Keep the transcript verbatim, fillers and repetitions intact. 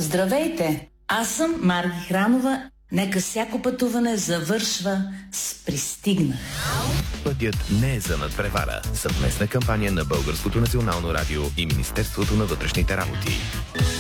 Здравейте! Аз съм Марги Хранова. Нека всяко пътуване завършва с пристигна. Пътят не е за надпревара. Съвместна кампания на Българското национално радио и Министерството на вътрешните работи.